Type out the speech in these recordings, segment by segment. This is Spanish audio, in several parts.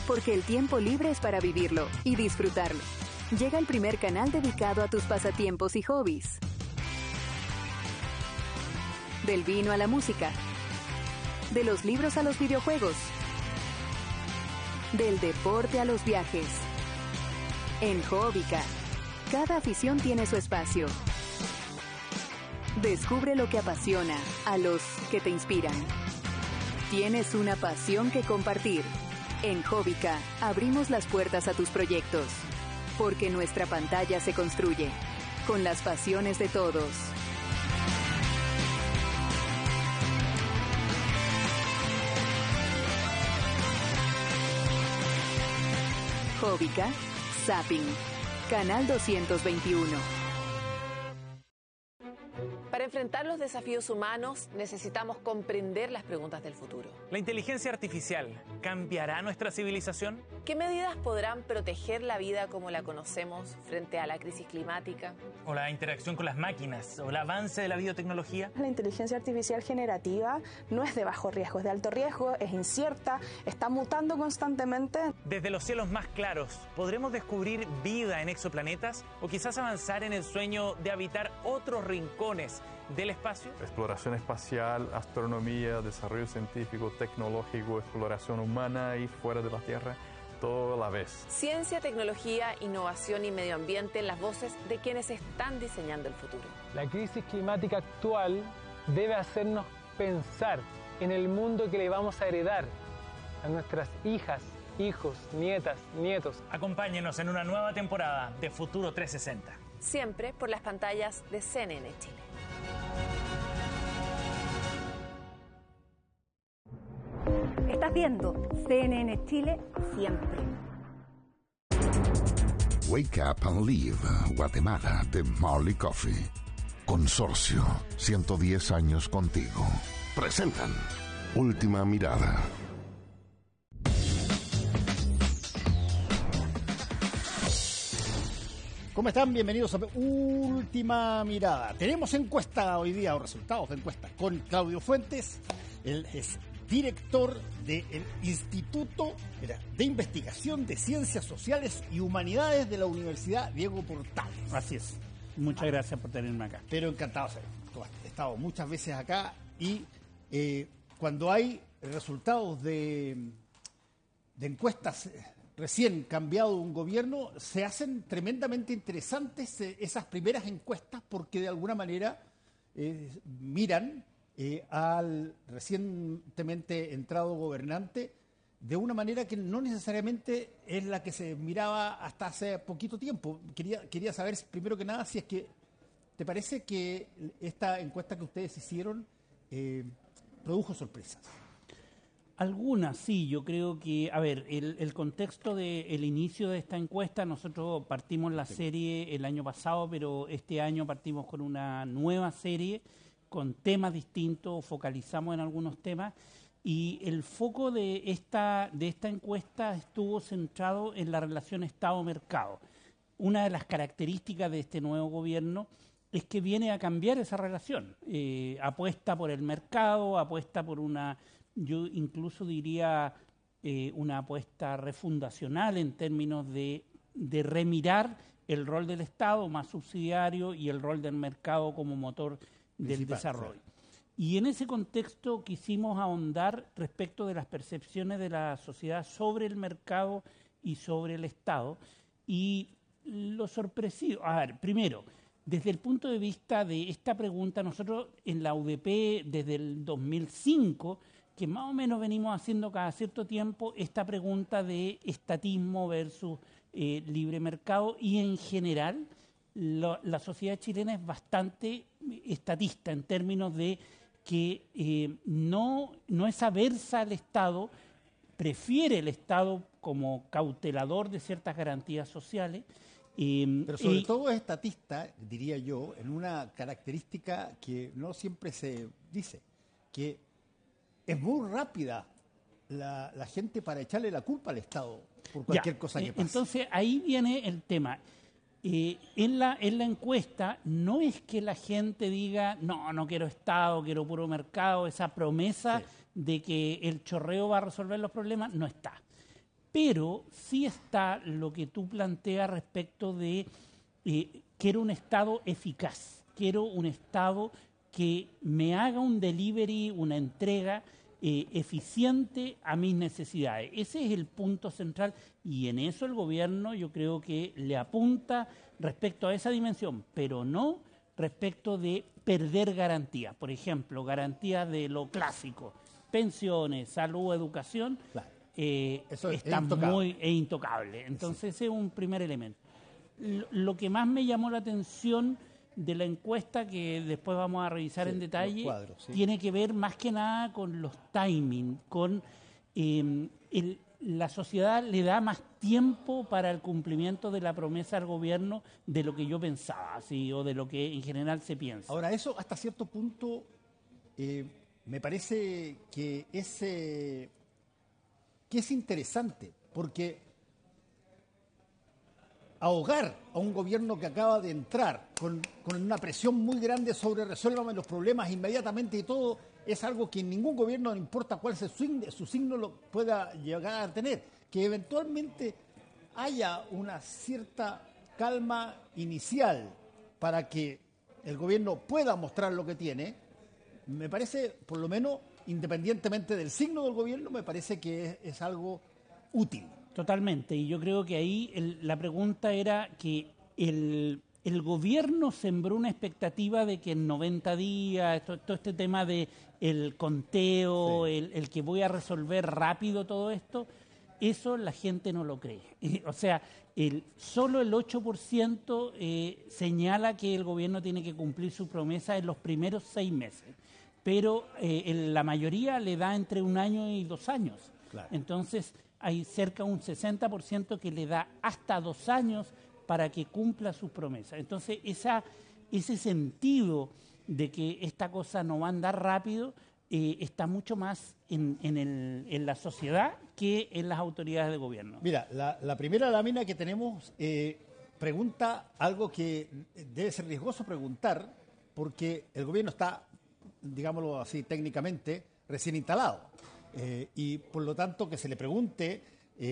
porque el tiempo libre es para vivirlo y disfrutarlo. Llega el primer canal dedicado a tus pasatiempos y hobbies. Del vino a la música. De los libros a los videojuegos. Del deporte a los viajes. En Hobbica, cada afición tiene su espacio. Descubre lo que apasiona a los que te inspiran. Tienes una pasión que compartir. En Hobbica abrimos las puertas a tus proyectos, porque nuestra pantalla se construye con las pasiones de todos. Hobbica, Zapping, Canal 221. Para enfrentar los desafíos humanos, necesitamos comprender las preguntas del futuro. ¿La inteligencia artificial cambiará nuestra civilización? ¿Qué medidas podrán proteger la vida como la conocemos frente a la crisis climática? ¿O la interacción con las máquinas? ¿O el avance de la biotecnología? La inteligencia artificial generativa no es de bajo riesgo, es de alto riesgo, es incierta, está mutando constantemente. Desde los cielos más claros, ¿podremos descubrir vida en exoplanetas? ¿O quizás avanzar en el sueño de habitar otros rincones del espacio? Exploración espacial, astronomía, desarrollo científico, tecnológico, exploración humana y fuera de la Tierra, todo a la vez. Ciencia, tecnología, innovación y medio ambiente en las voces de quienes están diseñando el futuro. La crisis climática actual debe hacernos pensar en el mundo que le vamos a heredar a nuestras hijas, hijos, nietas, nietos. Acompáñenos en una nueva temporada de Futuro 360. Siempre por las pantallas de CNN Chile. Estás viendo CNN Chile siempre. Wake Up and Live, Guatemala, de Marley Coffee. Consorcio, 110 años contigo. Presentan Última Mirada. ¿Cómo están? Bienvenidos a Última Mirada. Tenemos encuesta hoy día, o resultados de encuesta, con Claudio Fuentes. Él es director del Instituto de Investigación de Ciencias Sociales y Humanidades de la Universidad Diego Portales. Así es. Muchas gracias por tenerme acá. Pero encantado, he estado muchas veces acá y cuando hay resultados de encuestas recién cambiado un gobierno, se hacen tremendamente interesantes esas primeras encuestas porque de alguna manera miran al recientemente entrado gobernante de una manera que no necesariamente es la que se miraba hasta hace poquito tiempo. Quería saber, primero que nada, si es que te parece que esta encuesta que ustedes hicieron produjo sorpresas. Algunas, sí. Yo creo que, a ver, el contexto del inicio de esta encuesta, nosotros partimos la serie el año pasado, pero este año partimos con una nueva serie con temas distintos, focalizamos en algunos temas y el foco de esta encuesta estuvo centrado en la relación Estado-mercado. Una de las características de este nuevo gobierno es que viene a cambiar esa relación. Apuesta por el mercado, apuesta por yo incluso diría una apuesta refundacional en términos de remirar el rol del Estado más subsidiario y el rol del mercado como motor del desarrollo. Y en ese contexto quisimos ahondar respecto de las percepciones de la sociedad sobre el mercado y sobre el Estado. Y lo sorpresivo, a ver, primero, desde el punto de vista de esta pregunta, nosotros en la UDP desde el 2005, que más o menos venimos haciendo cada cierto tiempo esta pregunta de estatismo versus libre mercado, y en general la sociedad chilena es bastante estatista en términos de que no es aversa al Estado, prefiere el Estado como cautelador de ciertas garantías sociales. Pero sobre todo es estatista, diría yo, en una característica que no siempre se dice, que es muy rápida la gente para echarle la culpa al Estado por cualquier cosa que pase. Entonces ahí viene el tema. En la encuesta no es que la gente diga no quiero Estado, quiero puro mercado, esa promesa de que el chorreo va a resolver los problemas no está. Pero sí está lo que tú planteas respecto de quiero un Estado eficaz, quiero un Estado que me haga un delivery, una entrega eficiente a mis necesidades. Ese es el punto central y en eso el gobierno yo creo que le apunta respecto a esa dimensión, pero no respecto de perder garantías. Por ejemplo, garantías de lo clásico, pensiones, salud, educación, claro. Eso está muy intocable. Entonces ese es un primer elemento. Lo que más me llamó la atención de la encuesta, que después vamos a revisar en detalle, cuadros, tiene que ver más que nada con los timings, con la sociedad le da más tiempo para el cumplimiento de la promesa al gobierno de lo que yo pensaba, ¿sí? O de lo que en general se piensa. Ahora, eso hasta cierto punto me parece que es interesante, porque ahogar a un gobierno que acaba de entrar con una presión muy grande sobre resuélvame los problemas inmediatamente y todo, es algo que ningún gobierno, no importa cuál sea su signo, lo pueda llegar a tener. Que eventualmente haya una cierta calma inicial para que el gobierno pueda mostrar lo que tiene, me parece, por lo menos, independientemente del signo del gobierno, me parece que es algo útil. Totalmente, y yo creo que ahí la pregunta era que el gobierno sembró una expectativa de que en 90 días, todo este tema de el conteo, sí, el que voy a resolver rápido todo esto, eso la gente no lo cree. O sea, solo el 8% señala que el gobierno tiene que cumplir su promesa en los primeros 6 meses, pero la mayoría le da entre 1 año y 2 años. Claro. Entonces, hay cerca de un 60% que le da hasta 2 años para que cumpla sus promesas. Entonces, ese sentido de que esta cosa no va a andar rápido está mucho más en la sociedad que en las autoridades de gobierno. Mira, la primera lámina que tenemos pregunta algo que debe ser riesgoso preguntar, porque el gobierno está, digámoslo así técnicamente, recién instalado. Y por lo tanto que se le pregunte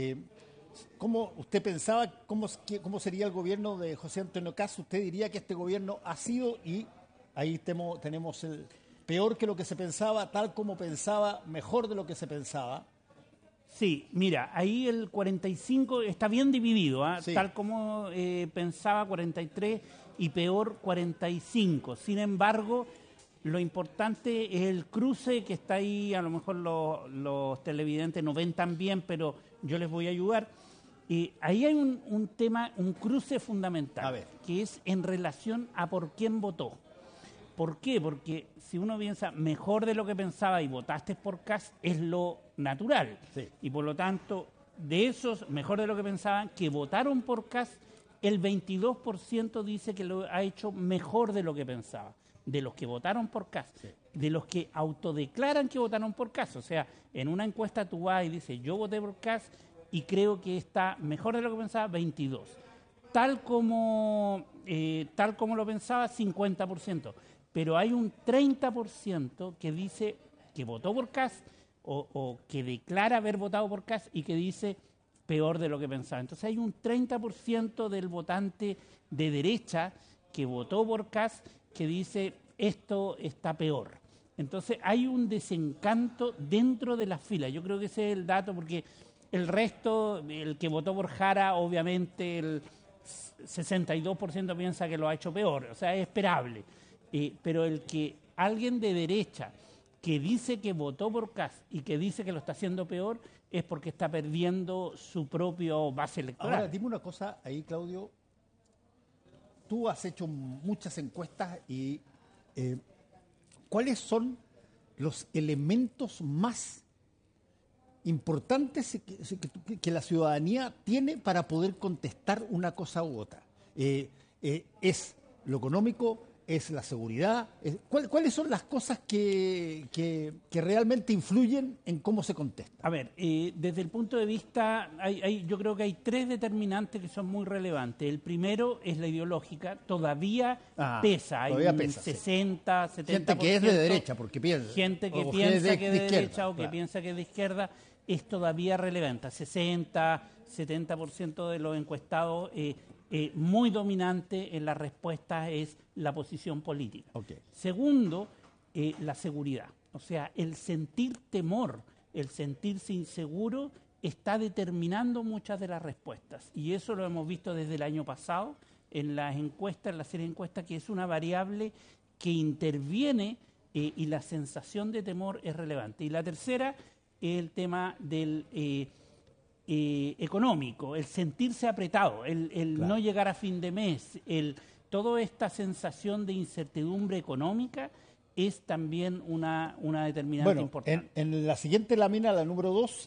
cómo usted pensaba, cómo sería el gobierno de José Antonio Kast. Usted diría que este gobierno ha sido, y ahí tenemos el peor que lo que se pensaba, tal como pensaba, mejor de lo que se pensaba. Sí, mira, ahí el 45 está bien dividido, ¿eh? Sí. Tal como pensaba 43 y peor 45. Sin embargo, lo importante es el cruce que está ahí. A lo mejor los televidentes no ven tan bien, pero yo les voy a ayudar. Ahí hay un tema, un cruce fundamental, que es en relación a por quién votó. ¿Por qué? Porque si uno piensa mejor de lo que pensaba y votaste por Kast, es lo natural. Sí. Y por lo tanto, de esos mejor de lo que pensaban que votaron por Kast, el 22% dice que lo ha hecho mejor de lo que pensaba. De los que votaron por Kast, sí, de los que autodeclaran que votaron por Kast. O sea, en una encuesta tú vas y dices, yo voté por Kast y creo que está mejor de lo que pensaba, 22. Tal como lo pensaba, 50%. Pero hay un 30% que dice que votó por Kast o que declara haber votado por Kast y que dice peor de lo que pensaba. Entonces hay un 30% del votante de derecha que votó por Kast que dice esto está peor. Entonces hay un desencanto dentro de las filas. Yo creo que ese es el dato, porque el resto, el que votó por Jara, obviamente el 62% piensa que lo ha hecho peor. O sea, es esperable. Pero alguien de derecha que dice que votó por Kast y que dice que lo está haciendo peor es porque está perdiendo su propio base electoral. Ahora, dime una cosa ahí, Claudio. Tú has hecho muchas encuestas y ¿cuáles son los elementos más importantes que la ciudadanía tiene para poder contestar una cosa u otra? ¿Es lo económico? ¿Es la seguridad? ¿Cuáles son las cosas que realmente influyen en cómo se contesta? A ver, desde el punto de vista, yo creo que hay 3 determinantes que son muy relevantes. El primero es la ideológica, todavía pesa. Hay un 60, 70%. Gente que es de derecha, porque piensa. Gente que piensa que es de derecha o que piensa que es de izquierda. es todavía relevante. 60-70% de los encuestados, muy dominante en la respuesta es la posición política. Okay. Segundo, la seguridad. O sea, el sentir temor, el sentirse inseguro, está determinando muchas de las respuestas. Y eso lo hemos visto desde el año pasado en las encuestas, en la serie de encuestas, que es una variable que interviene y la sensación de temor es relevante. Y la tercera es el tema del económico, el sentirse apretado, el Claro. no llegar a fin de mes, toda esta sensación de incertidumbre económica es también una determinante importante. En la siguiente lámina, la número 2,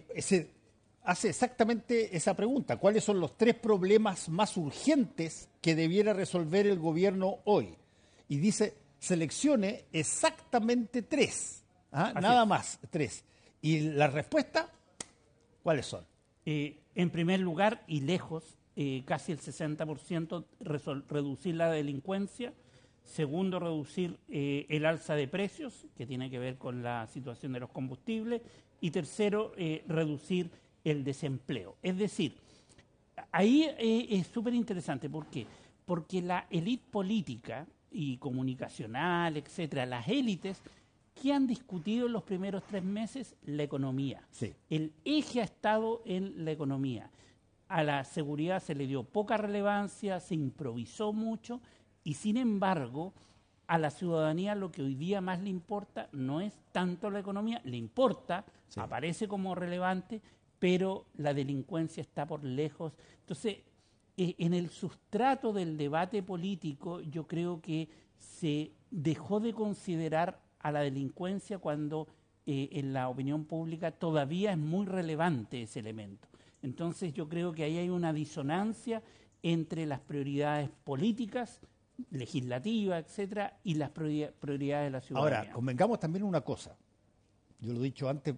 hace exactamente esa pregunta. ¿Cuáles son los 3 problemas más urgentes que debiera resolver el gobierno hoy? Y dice, seleccione exactamente 3. Nada más, 3. ¿Y la respuesta? ¿Cuáles son? En primer lugar, y lejos, casi el 60%, reducir la delincuencia. Segundo, reducir el alza de precios, que tiene que ver con la situación de los combustibles. Y tercero, reducir el desempleo. Es decir, ahí es súper interesante. ¿Por qué? Porque la élite política y comunicacional, etcétera, las élites, ¿qué han discutido en los primeros 3 meses? La economía. Sí. El eje ha estado en la economía. A la seguridad se le dio poca relevancia, se improvisó mucho y, sin embargo, a la ciudadanía lo que hoy día más le importa no es tanto la economía, le importa, sí, aparece como relevante, pero la delincuencia está por lejos. Entonces, en el sustrato del debate político, yo creo que se dejó de considerar a la delincuencia cuando en la opinión pública todavía es muy relevante ese elemento. Entonces yo creo que ahí hay una disonancia entre las prioridades políticas, legislativas, etcétera, y las prioridades de la ciudadanía. Ahora, convengamos también una cosa. Yo lo he dicho antes.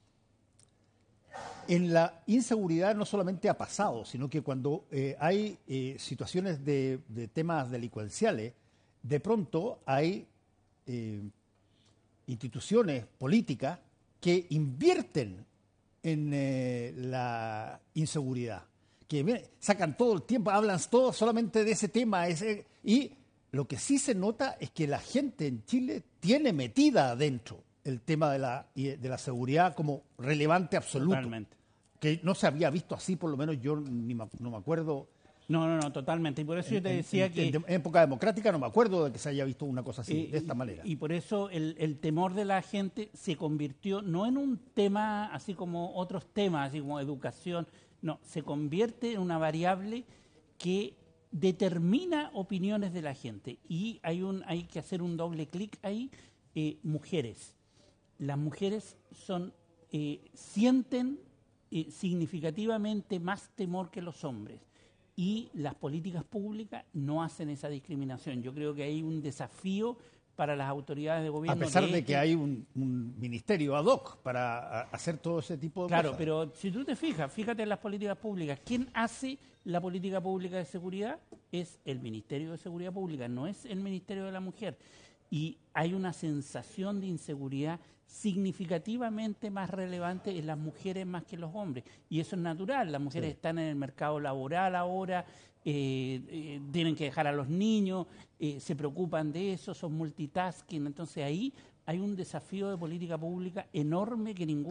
En la inseguridad no solamente ha pasado, sino que cuando hay situaciones de temas delincuenciales, de pronto hay instituciones políticas que invierten en la inseguridad, que sacan todo el tiempo, hablan todo solamente de ese tema. Y lo que sí se nota es que la gente en Chile tiene metida adentro el tema de la seguridad como relevante absoluto. Totalmente. Que no se había visto así, por lo menos yo no me acuerdo. No, totalmente. Y por eso yo te decía que... En época democrática no me acuerdo de que se haya visto una cosa así, de esta manera. Y por eso el temor de la gente se convirtió no en un tema así como otros temas, así como educación, no, se convierte en una variable que determina opiniones de la gente. Y hay que hacer un doble clic ahí. Mujeres. Las mujeres sienten significativamente más temor que los hombres. Y las políticas públicas no hacen esa discriminación. Yo creo que hay un desafío para las autoridades de gobierno. A pesar de que hay un ministerio ad hoc para hacer todo ese tipo de cosas. Claro, pero si tú te fíjate en las políticas públicas. ¿Quién hace la política pública de seguridad? Es el Ministerio de Seguridad Pública, no es el Ministerio de la Mujer. Y hay una sensación de inseguridad significativamente más relevante en las mujeres más que en los hombres. Y eso es natural. Las mujeres están en el mercado laboral ahora, tienen que dejar a los niños, se preocupan de eso, son multitasking. Entonces ahí hay un desafío de política pública enorme que ningún